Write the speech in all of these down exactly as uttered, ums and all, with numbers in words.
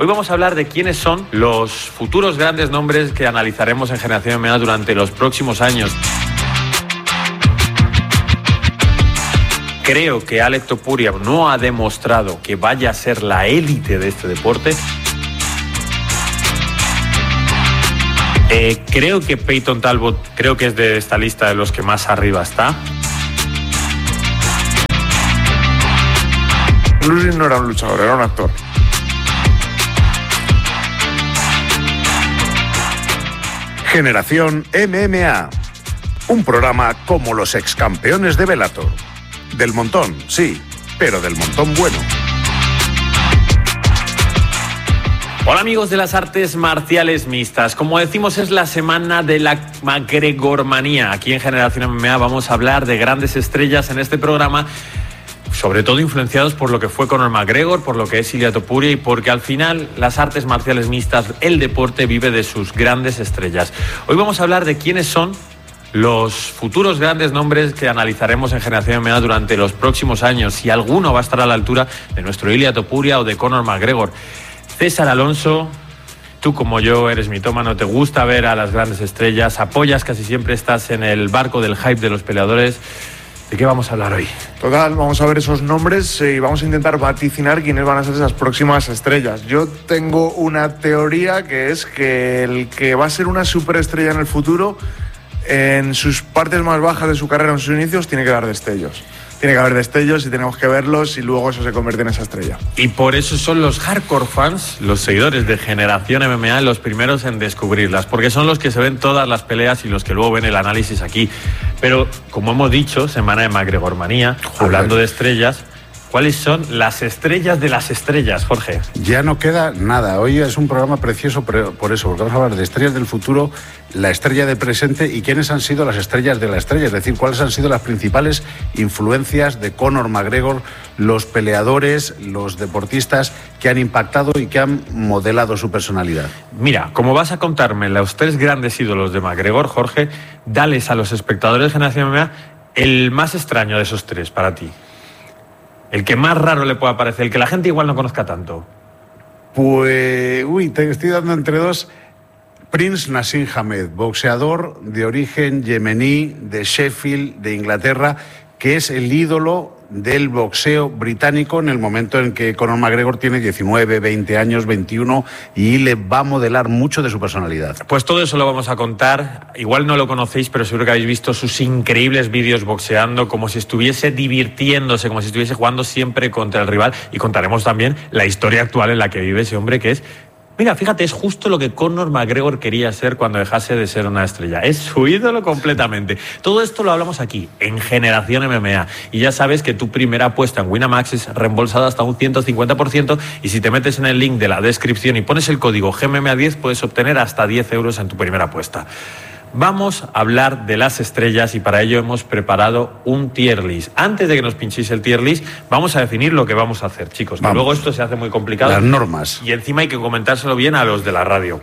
Hoy vamos a hablar de quiénes son los futuros grandes nombres que analizaremos en Generación M M A durante los próximos años. Creo que Alec Topuria no ha demostrado que vaya a ser la élite de este deporte. Eh, creo que Peyton Talbot, creo que es de esta lista de los que más arriba está. Luis no era un luchador, era un actor. Generación M M A, un programa como los excampeones de Bellator. Del montón, sí, pero del montón bueno. Hola amigos de las artes marciales mixtas. Como decimos, es la semana de la McGregormanía. Aquí en Generación M M A vamos a hablar de grandes estrellas en este programa, sobre todo influenciados por lo que fue Conor McGregor, por lo que es Ilia Topuria y porque al final las artes marciales mixtas, el deporte vive de sus grandes estrellas. Hoy vamos a hablar de quiénes son los futuros grandes nombres que analizaremos en Generación M M A durante los próximos años, si alguno va a estar a la altura de nuestro Ilia Topuria o de Conor McGregor. César Alonso, tú como yo eres mitómano, te gusta ver a las grandes estrellas, apoyas, casi siempre estás en el barco del hype de los peleadores. ¿De qué vamos a hablar hoy? Total, vamos a ver esos nombres y vamos a intentar vaticinar quiénes van a ser esas próximas estrellas. Yo tengo una teoría que es que el que va a ser una superestrella en el futuro, en sus partes más bajas de su carrera, en sus inicios, tiene que dar destellos. Tiene que haber destellos y tenemos que verlos y luego eso se convierte en esa estrella. Y por eso son los hardcore fans, los seguidores de Generación M M A, los primeros en descubrirlas, porque son los que se ven todas las peleas y los que luego ven el análisis aquí. Pero, como hemos dicho, semana de McGregormanía, hablando de estrellas, ¿cuáles son las estrellas de las estrellas, Jorge? Ya no queda nada. Hoy es un programa precioso por eso, porque vamos a hablar de estrellas del futuro, la estrella del presente y quiénes han sido las estrellas de la estrella, es decir, cuáles han sido las principales influencias de Conor McGregor, los peleadores, los deportistas que han impactado y que han modelado su personalidad. Mira, como vas a contarme los tres grandes ídolos de McGregor, Jorge, dales a los espectadores de Generación M M A el más extraño de esos tres para ti. El que más raro le pueda parecer, el que la gente igual no conozca tanto. Pues, uy, te estoy dando entre dos. Prince Nassim Hamed, boxeador de origen yemení, de Sheffield, de Inglaterra, que es el ídolo del boxeo británico en el momento en que Conor McGregor tiene diecinueve, veinte años, veintiuno, y le va a modelar mucho de su personalidad. Pues todo eso lo vamos a contar. Igual no lo conocéis, pero seguro que habéis visto sus increíbles vídeos boxeando, como si estuviese divirtiéndose, como si estuviese jugando siempre contra el rival. Y contaremos también la historia actual en la que vive ese hombre, que es... Mira, fíjate, es justo lo que Conor McGregor quería ser cuando dejase de ser una estrella. Es su ídolo completamente. Todo esto lo hablamos aquí, en Generación M M A. Y ya sabes que tu primera apuesta en Winamax es reembolsada hasta un ciento cincuenta por ciento. Y si te metes en el link de la descripción y pones el código G M M A diez, puedes obtener hasta diez euros en tu primera apuesta. Vamos a hablar de las estrellas y para ello hemos preparado un tier list. Antes de que nos pinchéis el tier list, vamos a definir lo que vamos a hacer, chicos. Que luego esto se hace muy complicado. Las normas. Y encima hay que comentárselo bien a los de la radio.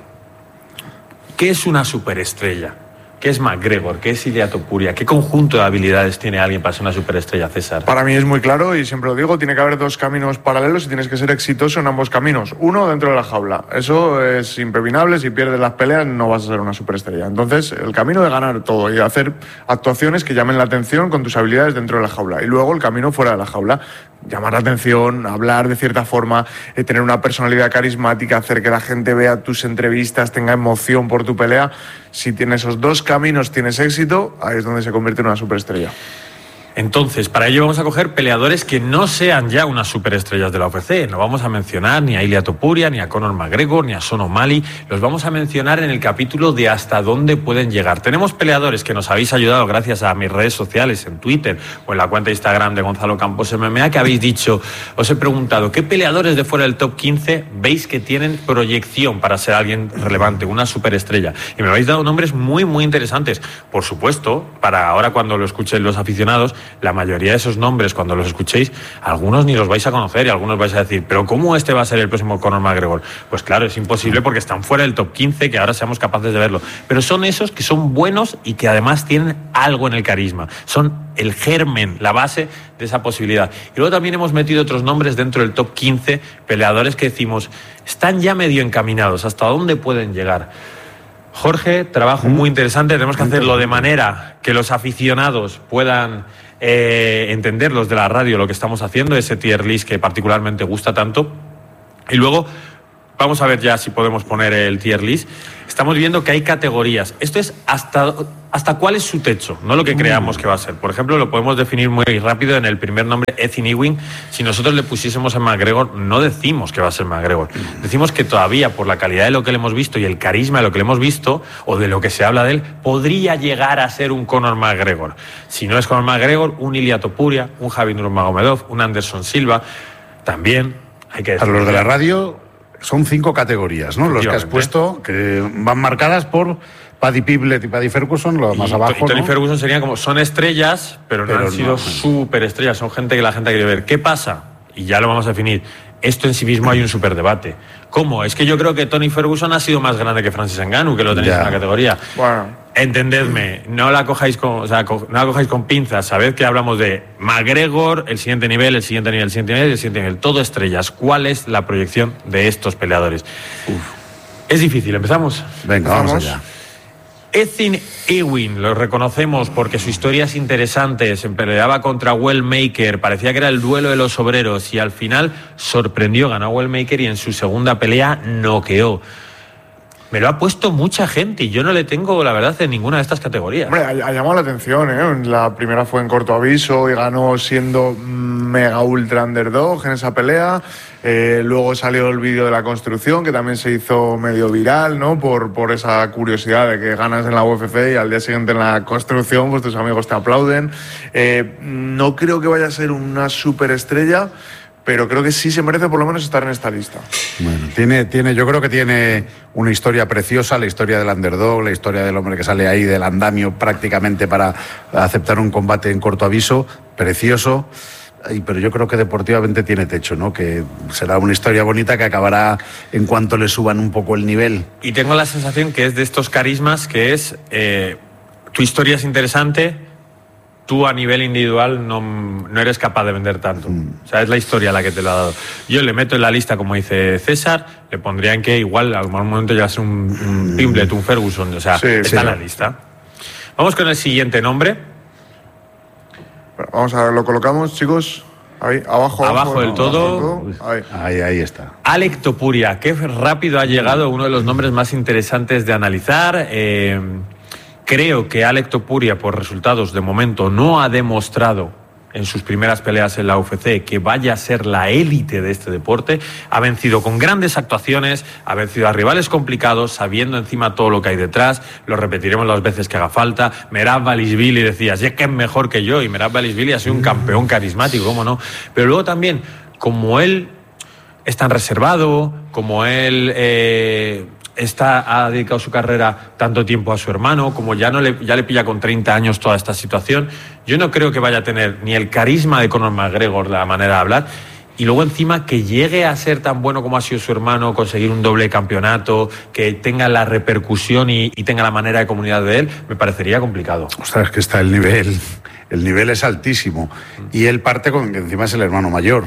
¿Qué es una superestrella? ¿Qué es McGregor? ¿Qué es Ilia Topuria? ¿Qué conjunto de habilidades tiene alguien para ser una superestrella, César? Para mí es muy claro y siempre lo digo, tiene que haber dos caminos paralelos y tienes que ser exitoso en ambos caminos. Uno, dentro de la jaula. Eso es impepinable, si pierdes las peleas no vas a ser una superestrella. Entonces, el camino de ganar todo y hacer actuaciones que llamen la atención con tus habilidades dentro de la jaula. Y luego el camino fuera de la jaula. Llamar la atención, hablar de cierta forma, eh, tener una personalidad carismática, hacer que la gente vea tus entrevistas, tenga emoción por tu pelea. Si tienes esos dos caminos, tienes éxito, ahí es donde se convierte en una superestrella. Entonces, para ello vamos a coger peleadores que no sean ya unas superestrellas de la U F C. No vamos a mencionar ni a Ilia Topuria, ni a Conor McGregor, ni a Sean O'Malley. Los vamos a mencionar en el capítulo de hasta dónde pueden llegar. Tenemos peleadores que nos habéis ayudado gracias a mis redes sociales, en Twitter o en la cuenta de Instagram de Gonzalo Campos M M A, que habéis dicho, os he preguntado, ¿qué peleadores de fuera del top quince veis que tienen proyección para ser alguien relevante, una superestrella? Y me habéis dado nombres muy, muy interesantes. Por supuesto, para ahora cuando lo escuchen los aficionados, la mayoría de esos nombres, cuando los escuchéis, algunos ni los vais a conocer y algunos vais a decir, ¿pero cómo este va a ser el próximo Conor McGregor? Pues claro, es imposible porque están fuera del top quince, que ahora seamos capaces de verlo. Pero son esos que son buenos y que además tienen algo en el carisma. Son el germen, la base de esa posibilidad. Y luego también hemos metido otros nombres dentro del top quince, peleadores que decimos, están ya medio encaminados, ¿hasta dónde pueden llegar? Jorge, trabajo muy interesante, tenemos que hacerlo de manera que los aficionados puedan eh, entender, los de la radio, lo que estamos haciendo, ese tier list que particularmente gusta tanto. Y luego vamos a ver ya si podemos poner el tier list. Estamos viendo que hay categorías. Esto es hasta, hasta cuál es su techo, no lo que creamos que va a ser. Por ejemplo, lo podemos definir muy rápido en el primer nombre, Ethan Ewing. Si nosotros le pusiésemos a McGregor, no decimos que va a ser McGregor. Decimos que todavía, por la calidad de lo que le hemos visto y el carisma de lo que le hemos visto, o de lo que se habla de él, podría llegar a ser un Conor McGregor. Si no es Conor McGregor, un Ilia Topuria, un Javi Nurmagomedov, un Anderson Silva, también hay que decir. Para los de la radio son cinco categorías, ¿no? Los que has puesto, que van marcadas por Paddy Pimblett y Paddy Ferguson, lo más y, abajo, y Tony ¿no? Ferguson serían como, son estrellas, pero, pero no han sido no. superestrellas, son gente que la gente quiere ver. ¿Qué pasa? Y ya lo vamos a definir. Esto en sí mismo hay un superdebate. ¿Cómo? Es que yo creo que Tony Ferguson ha sido más grande que Francis Ngannou, que lo tenéis ya en la categoría. Bueno. Entendedme, no la cojáis con, o sea, no la cojáis con pinzas. Sabed que hablamos de McGregor, el siguiente nivel, el siguiente nivel, el siguiente nivel, el siguiente nivel. Todo estrellas. ¿Cuál es la proyección de estos peleadores? Uf. Es difícil. ¿Empezamos? Venga, vamos, vamos allá. Ethan Ewing, lo reconocemos porque su historia es interesante, se peleaba contra Wellmaker, parecía que era el duelo de los obreros y al final sorprendió, ganó a Wellmaker y en su segunda pelea noqueó. Me lo ha puesto mucha gente y yo no le tengo, la verdad, en ninguna de estas categorías. Hombre, ha, ha llamado la atención, ¿eh? La primera fue en corto aviso y ganó siendo mega ultra underdog en esa pelea. Eh, luego salió el vídeo de la construcción, que también se hizo medio viral, ¿no? Por, por esa curiosidad de que ganas en la U F C y al día siguiente en la construcción, pues tus amigos te aplauden. Eh, no creo que vaya a ser una superestrella, pero creo que sí se merece por lo menos estar en esta lista. Bueno, tiene, tiene, yo creo que tiene una historia preciosa, la historia del underdog, la historia del hombre que sale ahí del andamio prácticamente para aceptar un combate en corto aviso, precioso. Pero yo creo que deportivamente tiene techo, ¿no? Que será una historia bonita que acabará en cuanto le suban un poco el nivel. Y tengo la sensación que es de estos carismas, que es eh, tu historia es interesante, tú a nivel individual no, no eres capaz de vender tanto. Mm. O sea, es la historia la que te lo ha dado. Yo le meto en la lista, como dice César, le pondría en que igual a algún momento ya es un, un Pimblett, un Ferguson, o sea, sí, está sí. en la lista. Vamos con el siguiente nombre. Bueno, vamos a ver, lo colocamos, chicos. Ahí, abajo, abajo, abajo del todo. Abajo, ahí. ahí, ahí está. Alec Topuria, qué rápido ha llegado, uno de los nombres más interesantes de analizar. Eh, creo que Alec Topuria, por resultados de momento, no ha demostrado en sus primeras peleas en la U F C que vaya a ser la élite de este deporte. Ha vencido con grandes actuaciones, ha vencido a rivales complicados, sabiendo encima todo lo que hay detrás. Lo repetiremos las veces que haga falta. Merab Dvalishvili, decías, es que es mejor que yo, y Merab Dvalishvili ha sido un campeón carismático, ¿cómo no? Pero luego también, como él es tan reservado, como él eh, está, ha dedicado su carrera tanto tiempo a su hermano, como ya, no le, ya le pilla con treinta años toda esta situación, yo no creo que vaya a tener ni el carisma de Conor McGregor, la manera de hablar, y luego encima que llegue a ser tan bueno como ha sido su hermano, conseguir un doble campeonato, que tenga la repercusión y, y tenga la manera de comunidad de él, me parecería complicado. Ostras, es que está el nivel, el nivel es altísimo, y él parte con que encima es el hermano mayor,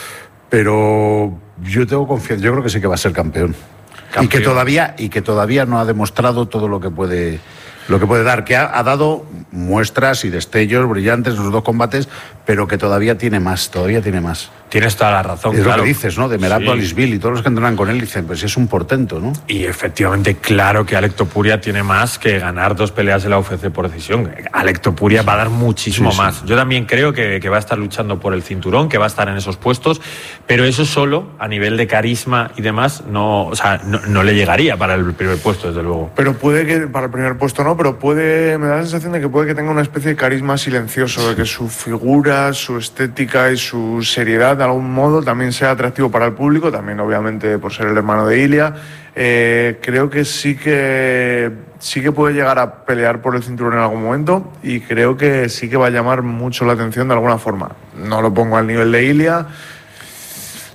pero yo tengo confianza, yo creo que sí que va a ser campeón. Campeón. Y que todavía y que todavía no ha demostrado todo lo que puede lo que puede dar, que ha, ha dado muestras y destellos brillantes en los dos combates, pero que todavía tiene más, todavía tiene más. Tienes toda la razón, es claro. Lo que dices, ¿no? De Merab Dvalishvili y todos los que entrenan con él dicen, pues es un portento, ¿no? Y efectivamente, claro que Alec Topuria tiene más que ganar dos peleas en la U F C por decisión. Alec Topuria va a dar muchísimo sí, sí. más. Yo también creo que, que va a estar luchando por el cinturón, que va a estar en esos puestos, pero eso solo, a nivel de carisma y demás, no, o sea, no, no le llegaría para el primer puesto, desde luego. Pero puede que, para el primer puesto no, pero puede, me da la sensación de que puede que tenga una especie de carisma silencioso, de que su figura, su estética y su seriedad, de algún modo, también sea atractivo para el público, también obviamente por ser el hermano de Ilia. Eh, creo que sí que sí que puede llegar a pelear por el cinturón en algún momento y creo que sí que va a llamar mucho la atención de alguna forma. No lo pongo al nivel de Ilia,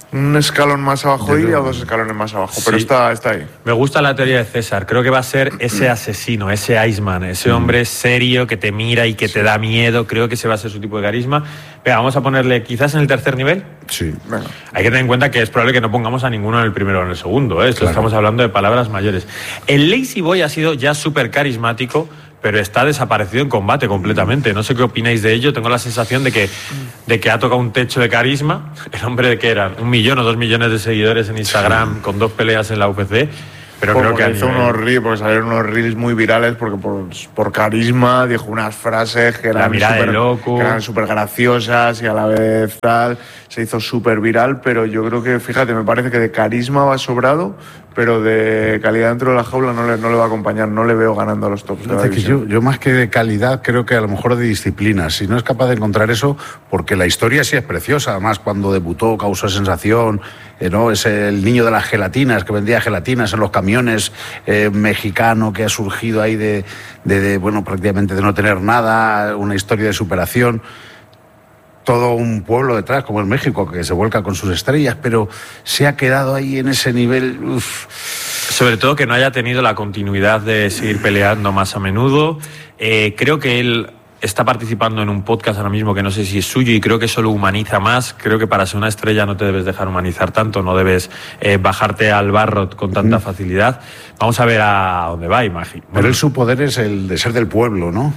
Un escalón más abajo iría o dos escalones más abajo, sí. Pero está, está ahí. Me gusta la teoría de César. Creo que va a ser ese asesino, ese Iceman, ese hombre serio que te mira y que sí. te da miedo. Creo que ese va a ser su tipo de carisma. Venga, vamos a ponerle quizás en el tercer nivel. Sí. Venga. Hay que tener en cuenta que es probable que no pongamos a ninguno en el primero o en el segundo. ¿eh? Esto claro. Estamos hablando de palabras mayores. El Lazy Boy ha sido ya súper carismático, pero está desaparecido en combate completamente. No sé qué opináis de ello. Tengo la sensación de que, de que ha tocado un techo de carisma. El hombre de que eran un millón o dos millones de seguidores en Instagram, sí. con dos peleas en la U F C. Pero Como creo que hizo nivel... unos reels, porque salieron unos reels muy virales, porque por, por carisma dijo unas frases que eran súper graciosas y a la vez tal. Se hizo súper viral, pero yo creo que, fíjate, me parece que de carisma va sobrado, pero de calidad dentro de la jaula no le, no le va a acompañar, no le veo ganando a los tops. De que yo, yo más que de calidad creo que a lo mejor de disciplina, si no es capaz de encontrar eso, porque la historia sí es preciosa, además cuando debutó causó sensación, eh, ¿no? Es el niño de las gelatinas, que vendía gelatinas en los camiones, eh, mexicano que ha surgido ahí de, de, de, bueno, prácticamente de no tener nada, una historia de superación. Todo un pueblo detrás, como es México, que se vuelca con sus estrellas, pero se ha quedado ahí en ese nivel. Uf. Sobre todo que no haya tenido la continuidad de seguir peleando más a menudo. Eh, creo que él está participando en un podcast ahora mismo que no sé si es suyo y creo que eso lo humaniza más. Creo que para ser una estrella no te debes dejar humanizar tanto, no debes eh, bajarte al barro con tanta mm. facilidad. Vamos a ver a dónde va, imagino. Pero bueno. él, su poder es el de ser del pueblo, ¿no?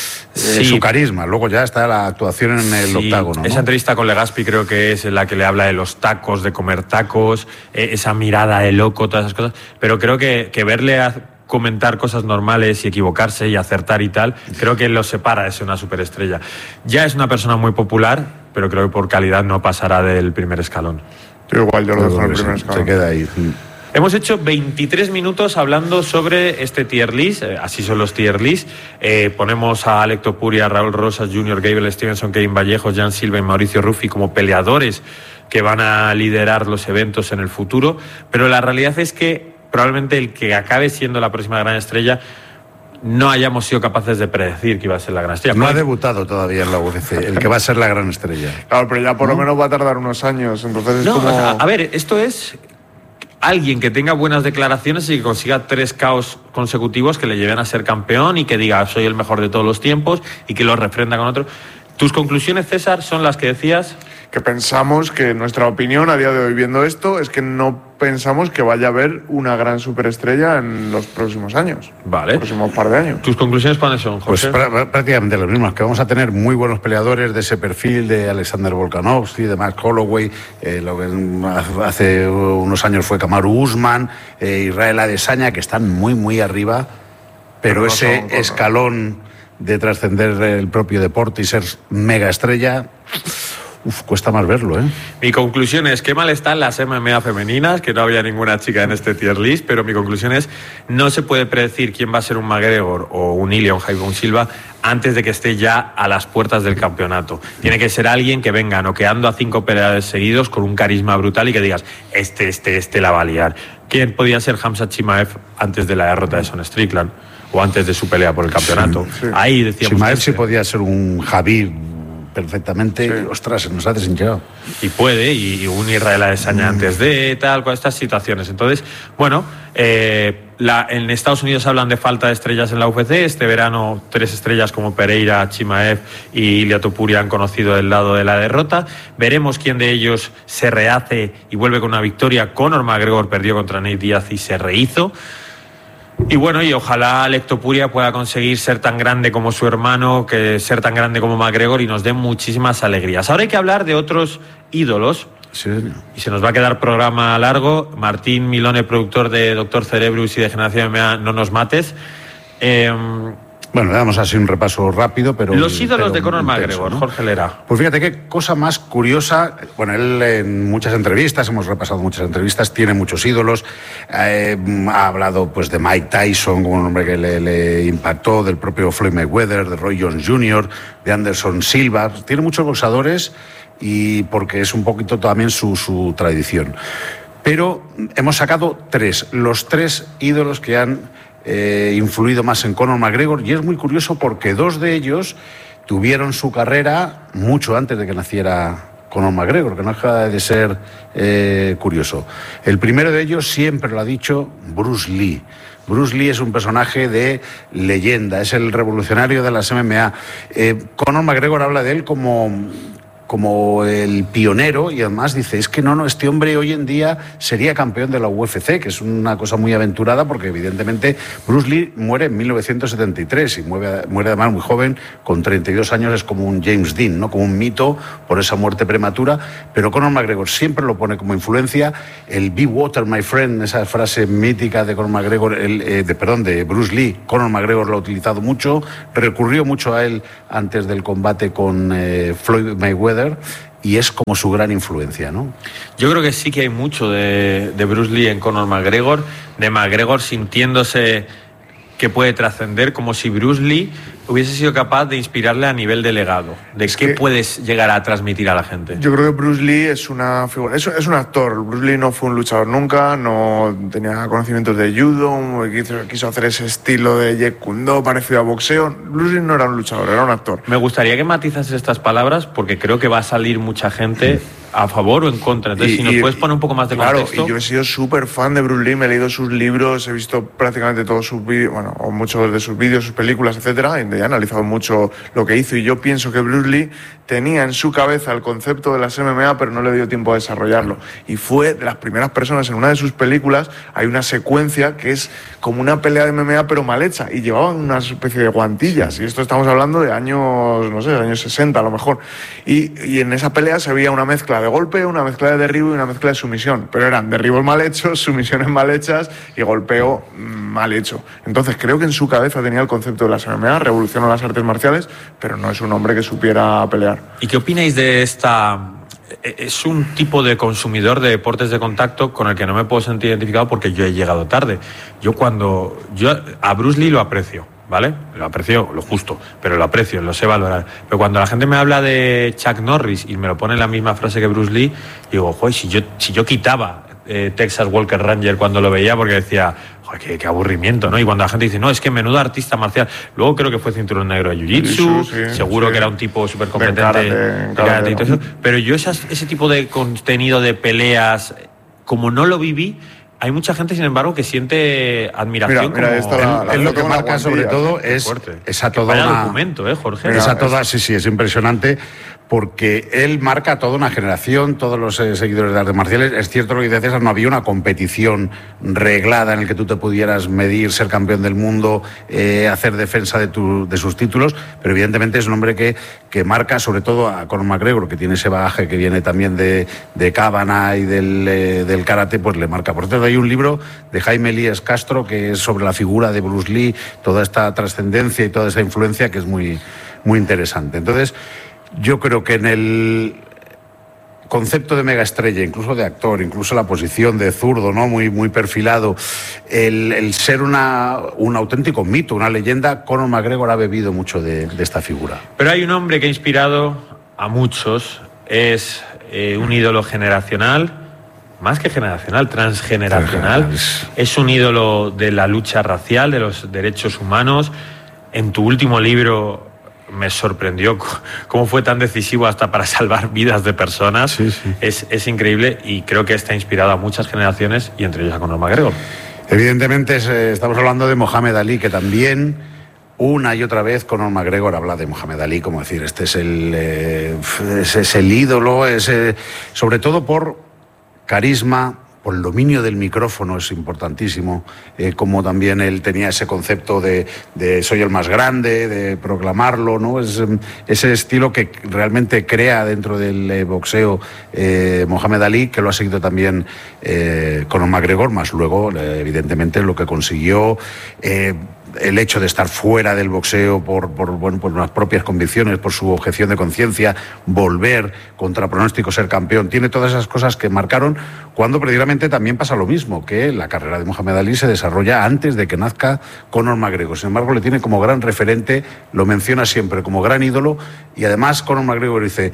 Sí. Su carisma, luego ya está la actuación en el sí. octágono, ¿no? Esa entrevista con Legaspi creo que es la que le habla de los tacos, de comer tacos, eh, esa mirada de loco, todas esas cosas, pero creo que, que verle a comentar cosas normales y equivocarse y acertar y tal, creo que lo separa de ser una superestrella. Ya es una persona muy popular, pero creo que por calidad no pasará del primer escalón. Yo igual, yo lo dejo en el primer escalón. Se queda ahí. Hemos hecho veintitrés minutos hablando sobre este tier list, eh, así son los tier list. Eh, ponemos a Alec Topuria, Raúl Rosas junior, Gable Stevenson, Kevin Vallejo, Jan Silva y Mauricio Ruffi como peleadores que van a liderar los eventos en el futuro, pero la realidad es que probablemente el que acabe siendo la próxima gran estrella no hayamos sido capaces de predecir que iba a ser la gran estrella. No ha debutado todavía en la U F C, el que va a ser la gran estrella. Claro, pero ya por ¿no? lo menos va a tardar unos años, entonces es no, como... a, a ver, esto es... alguien que tenga buenas declaraciones y que consiga tres caos consecutivos que le lleven a ser campeón y que diga soy el mejor de todos los tiempos y que lo refrenda con otro. ¿Tus conclusiones, César, son las que decías? Que pensamos que nuestra opinión a día de hoy viendo esto es que no pensamos que vaya a haber una gran superestrella en los próximos años. Vale. Los próximos par de años. ¿Tus conclusiones cuáles son, José? Pues pr- prácticamente las mismas, que vamos a tener muy buenos peleadores de ese perfil, de Alexander Volkanovski, de Max Holloway, eh, lo que hace unos años fue Kamaru Usman, eh, Israel Adesanya, que están muy, muy arriba, pero, pero no ese son, escalón de trascender el propio deporte y ser mega estrella... Uf, cuesta más verlo, ¿eh? Mi conclusión es que mal están las M M A femeninas, que no había ninguna chica en este tier list, pero mi conclusión es no se puede predecir quién va a ser un McGregor o un Ilya o un Jaime Silva antes de que esté ya a las puertas del campeonato. Tiene que ser alguien que venga noqueando a cinco peleadores seguidos con un carisma brutal y que digas, este, este, este la va a liar. ¿Quién podía ser Khamzat Chimaev antes de la derrota de Sean Strickland o antes de su pelea por el campeonato? Sí, sí. Ahí decíamos... Chimaev sí podía ser un Javid perfectamente, sí. Ostras, se nos ha deshinchado. Y puede, y, y un Israel Adesanya mm. antes de tal, con estas situaciones. Entonces, bueno, eh, la, en Estados Unidos hablan de falta de estrellas en la U F C. Este verano, tres estrellas como Pereira, Chimaev y Ilia Topuria han conocido el lado de la derrota. Veremos quién de ellos se rehace y vuelve con una victoria. Conor McGregor perdió contra Nate Diaz y se rehizo. Y bueno, y ojalá Alec Topuria pueda conseguir ser tan grande como su hermano, que ser tan grande como McGregor y nos dé muchísimas alegrías. Ahora hay que hablar de otros ídolos. Sí. Y se nos va a quedar programa largo. Martín Milone, productor de Doctor Cerebrus y de Generación M M A, no nos mates. Eh, Bueno, le damos así un repaso rápido, pero... Los ídolos pero de Conor intenso, McGregor, ¿no? Jorge Lera. Pues fíjate qué cosa más curiosa. Bueno, él en muchas entrevistas, hemos repasado muchas entrevistas, tiene muchos ídolos. Eh, ha hablado pues de Mike Tyson, como un hombre que le, le impactó, del propio Floyd Mayweather, de Roy Jones junior, de Anderson Silva. Tiene muchos boxeadores y porque es un poquito también su, su tradición. Pero hemos sacado tres, los tres ídolos que han... Eh, influido más en Conor McGregor, y es muy curioso porque dos de ellos tuvieron su carrera mucho antes de que naciera Conor McGregor, que no deja de ser eh, curioso. El primero de ellos, siempre lo ha dicho, Bruce Lee. Bruce Lee es un personaje de leyenda, es el revolucionario de las M M A. Eh, Conor McGregor habla de él como... como el pionero, y además dice, es que no, no, este hombre hoy en día sería campeón de la U F C, que es una cosa muy aventurada, porque evidentemente Bruce Lee muere en mil novecientos setenta y tres y muere, muere además muy joven, con treinta y dos años, es como un James Dean, ¿no? Como un mito por esa muerte prematura, pero Conor McGregor siempre lo pone como influencia. El Be Water, my friend, esa frase mítica de Conor McGregor, el, eh, de, perdón, de Bruce Lee, Conor McGregor lo ha utilizado mucho, recurrió mucho a él antes del combate con eh, Floyd Mayweather, y es como su gran influencia, ¿no? Yo creo que sí que hay mucho de, de Bruce Lee en Conor McGregor, de McGregor sintiéndose que puede trascender, como si Bruce Lee hubiese sido capaz de inspirarle a nivel de legado, de es qué que puedes llegar a transmitir a la gente. Yo creo que Bruce Lee es una figura, es, es un actor. Bruce Lee no fue un luchador nunca, no tenía conocimientos de judo, quiso, quiso hacer ese estilo de Jeet Kune Do parecido a boxeo. Bruce Lee no era un luchador, era un actor. Me gustaría que matizas estas palabras, porque creo que va a salir mucha gente a favor o en contra. Entonces, y, si nos y, puedes poner un poco más de claro, contexto. Claro, y yo he sido súper fan de Bruce Lee, me he leído sus libros, he visto prácticamente todos sus vídeos, bueno, o muchos de sus vídeos, sus películas, etcétera, y he analizado mucho lo que hizo, y yo pienso que Bruce Lee tenía en su cabeza el concepto de las M M A, pero no le dio tiempo a desarrollarlo, y fue de las primeras personas. En una de sus películas hay una secuencia que es como una pelea de M M A pero mal hecha, y llevaban una especie de guantillas, y esto estamos hablando de años, no sé, de años sesenta a lo mejor, y, y en esa pelea se veía una mezcla de golpe, una mezcla de derribo y una mezcla de sumisión, pero eran derribos mal hechos, sumisiones mal hechas y golpeo mal hecho. Entonces creo que en su cabeza tenía el concepto de las M M A, revolucionó las artes marciales, pero no es un hombre que supiera pelear. ¿Y qué opináis de esta...? Es un tipo de consumidor de deportes de contacto con el que no me puedo sentir identificado, porque yo he llegado tarde. Yo cuando... yo a Bruce Lee lo aprecio, ¿vale? Lo aprecio lo justo, pero lo aprecio, lo sé valorar. Pero cuando la gente me habla de Chuck Norris y me lo pone en la misma frase que Bruce Lee, digo, joder, si yo, si yo quitaba eh, Texas Walker Ranger cuando lo veía, porque decía... Qué, qué aburrimiento, ¿no? Y cuando la gente dice, no, es que menudo artista marcial. Luego creo que fue cinturón negro de jiu-jitsu, sí, seguro sí. que era un tipo súper competente. Pero yo esas, ese tipo de contenido de peleas, como no lo viví, hay mucha gente, sin embargo, que siente admiración. Mira, mira, como... la, la, él, lo que marca sobre todo es esa toda una... documento, ¿eh, Jorge? Mira, esa toda, es... sí, sí, es impresionante, porque él marca toda una generación, todos los eh, seguidores de artes marciales. Es cierto lo que dice César, no había una competición reglada en la que tú te pudieras medir, ser campeón del mundo, eh, hacer defensa de, tu, de sus títulos, pero evidentemente es un hombre que, que marca sobre todo a Conor McGregor, que tiene ese bagaje que viene también de, de Cábana y del, eh, del karate, pues le marca. Por cierto, hay un libro de Jaime Elías Castro que es sobre la figura de Bruce Lee, toda esta trascendencia y toda esa influencia, que es muy, muy interesante. Entonces, yo creo que en el concepto de megaestrella, incluso de actor, incluso la posición de zurdo, ¿no? Muy, muy perfilado, el, el ser una, un auténtico mito, una leyenda, Conor McGregor ha bebido mucho de, de esta figura. Pero hay un hombre que ha inspirado a muchos, es eh, un ídolo generacional, más que generacional, transgeneracional, es un ídolo de la lucha racial, de los derechos humanos. En tu último libro me sorprendió cómo fue tan decisivo hasta para salvar vidas de personas. Sí, sí. Es, es increíble, y creo que está inspirado a muchas generaciones, y entre ellas a Conor McGregor. Evidentemente es, eh, estamos hablando de Mohamed Ali, que también una y otra vez Conor McGregor habla de Mohamed Ali, como decir, este es el, eh, es, es el ídolo, es, eh, sobre todo por carisma, por el dominio del micrófono, es importantísimo, eh, como también él tenía ese concepto de, de soy el más grande, de proclamarlo, ¿no? Es ese estilo que realmente crea dentro del eh, boxeo eh, Mohamed Ali, que lo ha seguido también eh, Conor McGregor, más luego, eh, evidentemente, lo que consiguió... Eh, el hecho de estar fuera del boxeo por, por, bueno, por unas propias convicciones, por su objeción de conciencia, volver contra pronóstico, ser campeón, tiene todas esas cosas que marcaron, cuando precisamente también pasa lo mismo, que la carrera de Mohamed Ali se desarrolla antes de que nazca Conor McGregor. Sin embargo, le tiene como gran referente, lo menciona siempre como gran ídolo, y además Conor McGregor dice,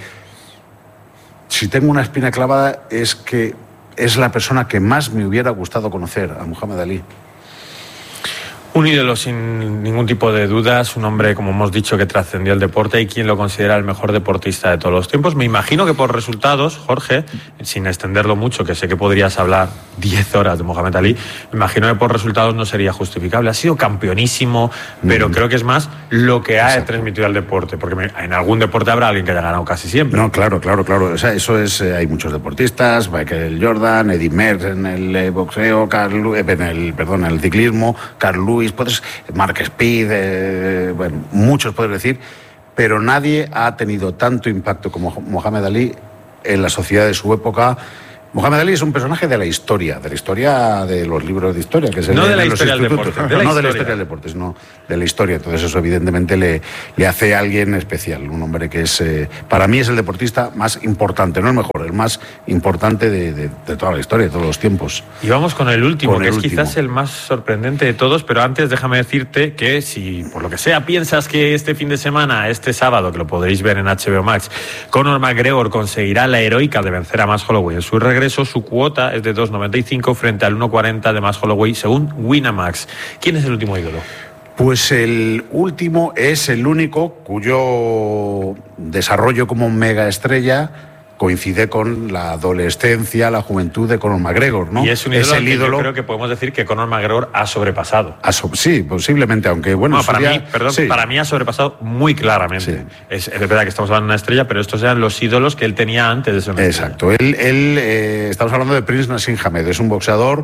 si tengo una espina clavada es que es la persona que más me hubiera gustado conocer, a Mohamed Ali. Un ídolo sin ningún tipo de dudas, un hombre, como hemos dicho, que trascendió el deporte y quien lo considera el mejor deportista de todos los tiempos. Me imagino que por resultados, Jorge, sin extenderlo mucho, que sé que podrías hablar diez horas de Mohamed Ali, me imagino que por resultados no sería justificable. Ha sido campeonísimo, pero mm. creo que es más lo que ha Exacto. transmitido al deporte, porque me, en algún deporte habrá alguien que haya ganado casi siempre. No, claro, claro, claro. O sea, eso es, eh, hay muchos deportistas, Michael Jordan, Eddie Merckx en el eh, boxeo, Carl, eh, en el, perdón, en el ciclismo, Carl Lewis, puedes, Mark Speed, eh, bueno, muchos puedes decir, pero nadie ha tenido tanto impacto como Mohamed Ali en la sociedad de su época. Mohamed Ali es un personaje de la historia, de la historia de los libros de historia, que se no leen de la en historia los del deporte, de la no historia. de la historia del deporte, sino de la historia. Entonces eso evidentemente le, le hace a alguien especial, un hombre que es, eh, para mí es el deportista más importante, no el mejor, el más importante de, de, de toda la historia, de todos los tiempos. Y vamos con el último, con que el es último. quizás el más sorprendente de todos, pero antes déjame decirte que si por lo que sea piensas que este fin de semana, este sábado, que lo podréis ver en H B O Max, Conor McGregor conseguirá la heroica de vencer a Max Holloway en su regreso, su cuota es de dos noventa y cinco frente al uno cuarenta de Max Holloway según Winamax. ¿Quién es el último ídolo? Pues el último es el único cuyo desarrollo como mega estrella coincide con la adolescencia, la juventud de Conor McGregor, ¿no? Y es un ídolo, es el ídolo que yo creo que podemos decir que Conor McGregor ha sobrepasado. Ha so sí, posiblemente, aunque bueno... No, para día, mí, perdón, sí. para mí ha sobrepasado muy claramente. Sí. Es, es verdad que estamos hablando de una estrella, pero estos eran los ídolos que él tenía antes de ser una Exacto. Él, él eh, estamos hablando de Prince Naseem Hamed, es un boxeador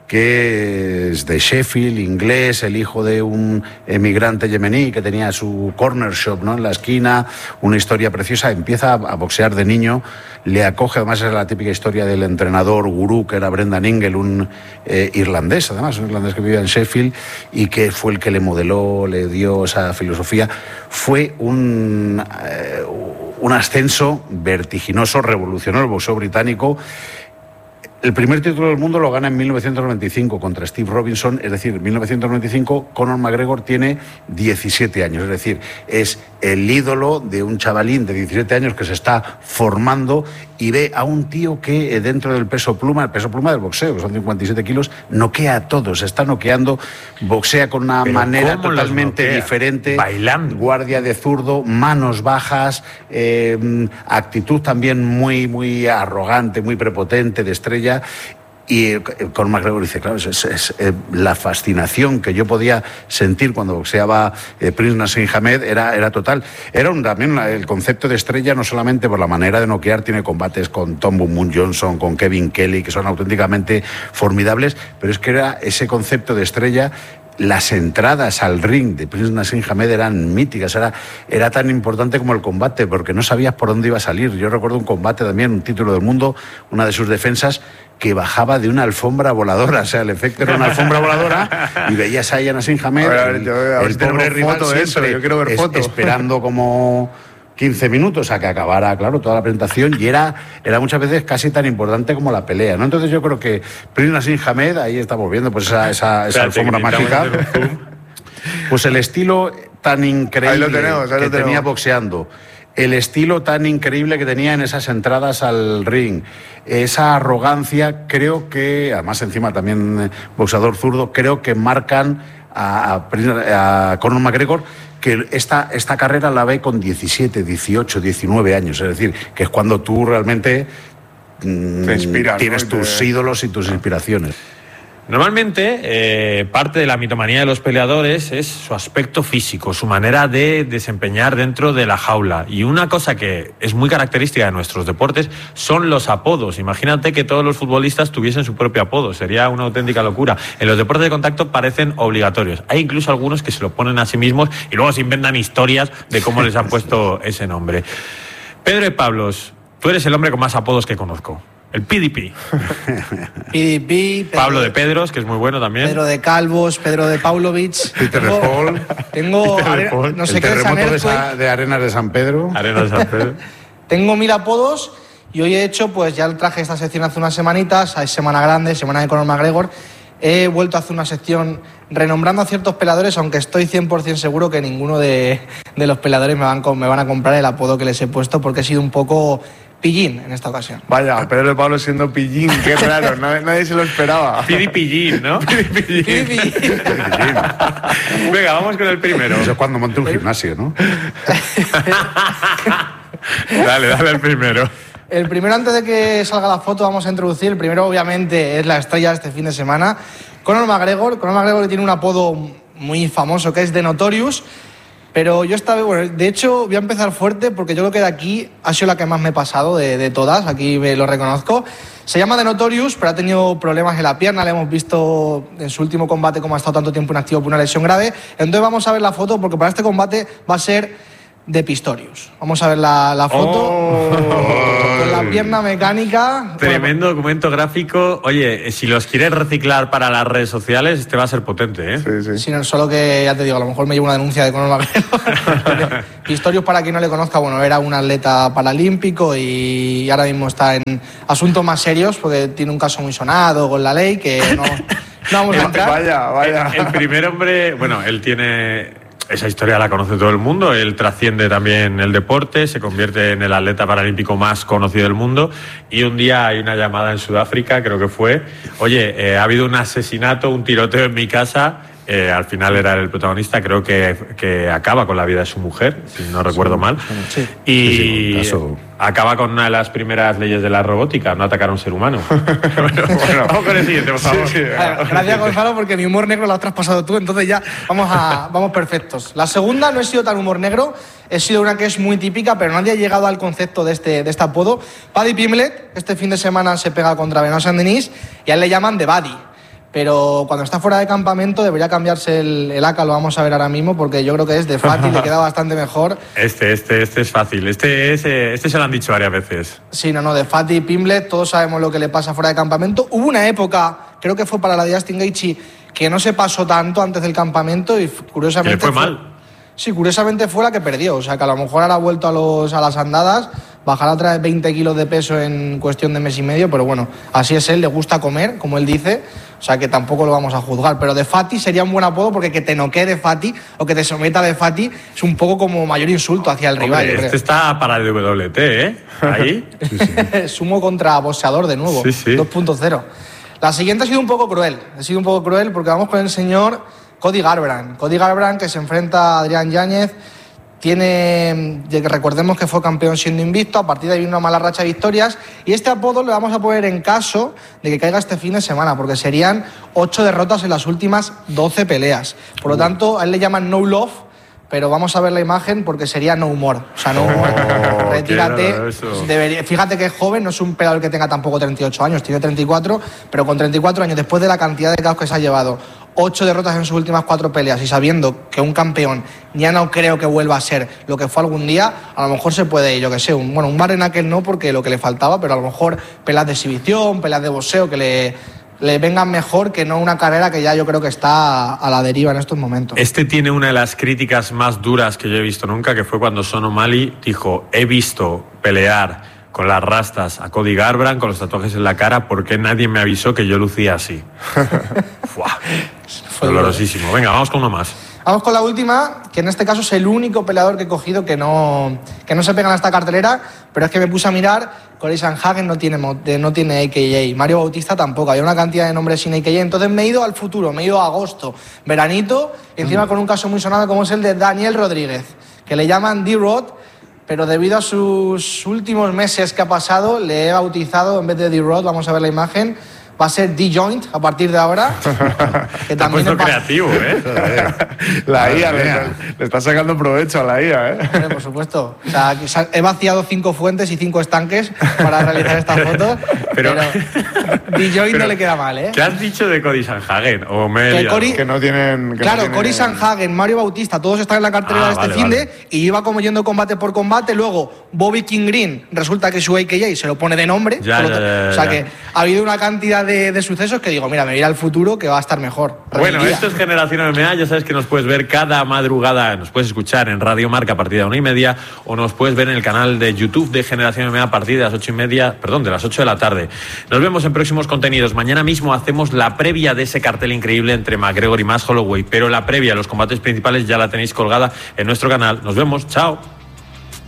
que es de Sheffield, inglés, el hijo de un emigrante yemení que tenía su corner shop, ¿no?, en la esquina, una historia preciosa. Empieza a boxear de niño, le acoge, además es la típica historia del entrenador gurú que era Brendan Ingle, un eh, irlandés, además, un irlandés que vivía en Sheffield y que fue el que le modeló, le dio esa filosofía. Fue un, eh, un ascenso vertiginoso, revolucionó el boxeo británico. El primer título del mundo lo gana en mil novecientos noventa y cinco contra Steve Robinson, es decir, en mil novecientos noventa y cinco Conor McGregor tiene diecisiete años, es decir, es el ídolo de un chavalín de diecisiete años que se está formando y ve a un tío que dentro del peso pluma, el peso pluma del boxeo, que son cincuenta y siete kilos, noquea a todos, se está noqueando, boxea con una Pero manera totalmente diferente, bailando, guardia de zurdo, manos bajas, eh, actitud también muy, muy arrogante, muy prepotente, de estrella. Y Conor McGregor dice, claro, es, es, es eh, la fascinación que yo podía sentir cuando boxeaba eh, Prince Naseem Hamed era, era total. Era un, también el concepto de estrella, no solamente por la manera de noquear, tiene combates con Tom Boom Boom Johnson, con Kevin Kelly, que son auténticamente formidables, pero es que era ese concepto de estrella. Las entradas al ring de Prince Naseem Hamed eran míticas, era, era tan importante como el combate, porque no sabías por dónde iba a salir. Yo recuerdo un combate también, un título del mundo, una de sus defensas, que bajaba de una alfombra voladora, o sea, el efecto era una alfombra voladora, y veías ahí a Naseem Hamed, a ver, a ver, yo, a ver, el, el pobre rival de eso, yo quiero ver es, fotos. esperando como quince minutos a que acabara, claro, toda la presentación, y era, era muchas veces casi tan importante como la pelea, ¿no? Entonces yo creo que Prince Naseem Hamed, ahí estamos viendo pues esa, esa, esa alfombra mágica, pues el estilo tan increíble ahí lo tenemos, ahí que lo tenemos. tenía boxeando, el estilo tan increíble que tenía en esas entradas al ring, esa arrogancia, creo que, además encima también boxeador zurdo, creo que marcan a, a, a Conor McGregor, que esta, esta carrera la ve con diecisiete, dieciocho, diecinueve años, es decir, que es cuando tú realmente mmm, te inspiras, tienes ¿no? tus te... ídolos y tus inspiraciones. Normalmente, eh, parte de la mitomanía de los peleadores es su aspecto físico, su manera de desempeñar dentro de la jaula. Y una cosa que es muy característica de nuestros deportes son los apodos. Imagínate que todos los futbolistas tuviesen su propio apodo, sería una auténtica locura. En los deportes de contacto parecen obligatorios. Hay incluso algunos que se lo ponen a sí mismos y luego se inventan historias de cómo les han puesto ese nombre. Pedro de Pablos, tú eres el hombre con más apodos que conozco. El P D P. P D P. Pedro, Pablo de Pedros, que es muy bueno también. Pedro de Calvos, Pedro de Paulovich. Peter tengo, de Paul. Tengo, Peter de are, Paul. no sé el qué terremoto de, esa, de Arenas de San Pedro. Arenas de San Pedro. Tengo mil apodos y hoy he hecho, pues ya traje esta sección hace unas semanitas. Hay semana grande, semana de Conor McGregor. He vuelto a hacer una sección renombrando a ciertos peleadores, aunque estoy cien por ciento seguro que ninguno de, de los peleadores me van, me van a comprar el apodo que les he puesto, porque he sido un poco Pillín en esta ocasión. Vaya, Pedro de Pablo siendo pillín, qué raro, nadie, nadie se lo esperaba. Pidi Pillín, ¿no? Pidi Pillín. Pidi Pillín. Venga, vamos con el primero. Eso es cuando monté un gimnasio, ¿no? Dale, dale el primero. El primero, antes de que salga la foto, vamos a introducir. El primero, obviamente, es la estrella de este fin de semana. Conor McGregor. Conor McGregor tiene un apodo muy famoso que es The Notorious. Pero yo esta vez, bueno, de hecho, voy a empezar fuerte porque yo creo que de aquí ha sido la que más me he pasado de, de todas. Aquí me lo reconozco. Se llama The Notorious, pero ha tenido problemas en la pierna. Le hemos visto en su último combate cómo ha estado tanto tiempo inactivo por una lesión grave. Entonces vamos a ver la foto porque para este combate va a ser de Pistorius. Vamos a ver la, la foto oh. con la pierna mecánica. Tremendo bueno, documento gráfico. Oye, si los quieres reciclar para las redes sociales, este va a ser potente, ¿eh? Sí, sí. Sí, no, solo que, ya te digo, a lo mejor me llevo una denuncia de Conor McGregor. Pistorius, para quien no le conozca, bueno, era un atleta paralímpico y ahora mismo está en asuntos más serios porque tiene un caso muy sonado con la ley que no, no vamos a entrar. Vaya, vaya. El, el primer hombre, bueno, él tiene... Esa historia la conoce todo el mundo, él trasciende también el deporte, se convierte en el atleta paralímpico más conocido del mundo y un día hay una llamada en Sudáfrica, creo que fue, oye, eh, ha habido un asesinato, un tiroteo en mi casa, eh, al final era el protagonista, creo que, que acaba con la vida de su mujer, si no recuerdo mal, sí. y sí, sí, caso... acaba con una de las primeras leyes de la robótica, no atacar a un ser humano. bueno, bueno, vamos con el siguiente, por favor. Sí, sí, ver, gracias, Gonzalo, porque mi humor negro lo has traspasado tú, entonces ya vamos, a, vamos perfectos. La segunda no he sido tan humor negro, he sido una que es muy típica, pero nadie ha llegado al concepto de este, de este apodo. Paddy Pimblett, este fin de semana se pega contra Benoit Saint-Denis y a él le llaman The Buddy. Pero cuando está fuera de campamento debería cambiarse el, el A K, lo vamos a ver ahora mismo, porque yo creo que es de Fatty, le queda bastante mejor. Este, este, este es fácil, este, es, este se lo han dicho varias veces. Sí, no, no, de Fatty Pimblett, todos sabemos lo que le pasa fuera de campamento. Hubo una época, creo que fue para la de Justin Gaethje, que no se pasó tanto antes del campamento y curiosamente... Que le fue, fue mal. Sí, curiosamente fue la que perdió, o sea que a lo mejor ahora ha vuelto a, los, a las andadas, bajará otra vez veinte kilos de peso en cuestión de mes y medio, pero bueno, así es él, le gusta comer, como él dice, o sea que tampoco lo vamos a juzgar, pero de Fatty sería un buen apodo porque que te noquee de Fatty o que te someta de Fatty es un poco como mayor insulto hacia el Hombre, rival. Este creo. Está para el W T, ¿eh? Ahí. Sí, sí. Sumo contra boxeador de nuevo, sí, sí. dos punto cero. La siguiente ha sido un poco cruel, ha sido un poco cruel porque vamos con el señor Cody Garbrandt. Cody Garbrandt que se enfrenta a Adrián Yáñez. Tiene, recordemos que fue campeón siendo invicto, a partir de ahí una mala racha de victorias y este apodo le vamos a poner en caso de que caiga este fin de semana porque serían ocho derrotas en las últimas doce peleas. Por lo tanto, a él le llaman No Love, pero vamos a ver la imagen porque sería No Humor. O sea, no humor. Oh, retírate. Debería, fíjate que es joven, no es un peleador que tenga tampoco treinta y ocho años, tiene treinta y cuatro, pero con treinta y cuatro años, después de la cantidad de caos que se ha llevado, ocho derrotas en sus últimas cuatro peleas y sabiendo que un campeón ya no creo que vuelva a ser lo que fue algún día, a lo mejor se puede, yo que sé, un, bueno, un bar en aquel no porque lo que le faltaba, pero a lo mejor peleas de exhibición, peleas de boxeo que le, le vengan mejor que no una carrera que ya yo creo que está a la deriva en estos momentos. Este tiene una de las críticas más duras que yo he visto nunca, que fue cuando Sean O'Malley dijo, he visto pelear con las rastas a Cody Garbrandt, con los tatuajes en la cara, porque nadie me avisó que yo lucía así. Fua. Dolorosísimo. Venga, vamos con uno más. Vamos con la última, que en este caso es el único peleador que he cogido que no, que no se pega en esta cartelera, pero es que me puse a mirar, Cory Sandhagen no tiene, no tiene A K A, Mario Bautista tampoco, había una cantidad de nombres sin A K A, entonces me he ido al futuro, me he ido a agosto, veranito, y encima con un caso muy sonado como es el de Daniel Rodríguez, que le llaman D-Rod, pero debido a sus últimos meses que ha pasado, le he bautizado, en vez de D-Rod, vamos a ver la imagen, va a ser D-Joint a partir de ahora. Que también es creativo, ¿eh? La I A, le está, le está sacando provecho a la I A, ¿eh? Hombre, por supuesto. O sea, he vaciado cinco fuentes y cinco estanques para realizar estas fotos, pero, pero D-Joint no le queda mal, ¿eh? ¿Qué has dicho de Cory Sandhagen? O me que, Cory, que no tienen... Que claro, no tienen... Cory Sandhagen, Mario Bautista, todos están en la cartelera ah, de este vale, finde vale. Y iba como yendo combate por combate. Luego, Bobby King Green, resulta que su A K A se lo pone de nombre. Ya, ya, ya, ya, o sea ya. que ha habido una cantidad de, de sucesos que digo, mira, me voy al futuro que va a estar mejor. Bueno, Reviría. esto es Generación M M A, ya sabes que nos puedes ver cada madrugada, nos puedes escuchar en Radio Marca a partir de una y media o nos puedes ver en el canal de YouTube de Generación M M A a partir de las ocho y media, perdón, de las ocho de la tarde. Nos vemos en próximos contenidos. Mañana mismo hacemos la previa de ese cartel increíble entre McGregor y Max Holloway, pero la previa, los combates principales ya la tenéis colgada en nuestro canal. Nos vemos, chao.